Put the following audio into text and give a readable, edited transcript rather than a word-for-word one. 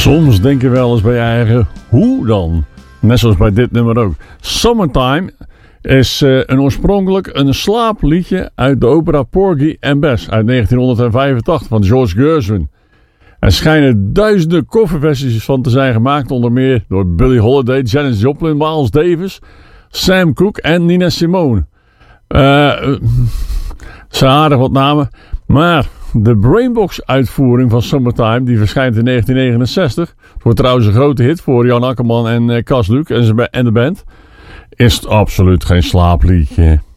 Soms denk je wel eens bij je eigen, hoe dan? Net zoals bij dit nummer ook. Summertime is oorspronkelijk een slaapliedje uit de opera Porgy and Bess uit 1985 van George Gershwin. Er schijnen duizenden coverversies van te zijn gemaakt, onder meer door Billie Holiday, Janis Joplin, Miles Davis, Sam Cooke en Nina Simone. Zijn aardig wat namen, maar de Brainbox-uitvoering van Summertime, die verschijnt in 1969, wordt trouwens een grote hit voor Jan Akkerman en Cas Luc en de band, is absoluut geen slaapliedje.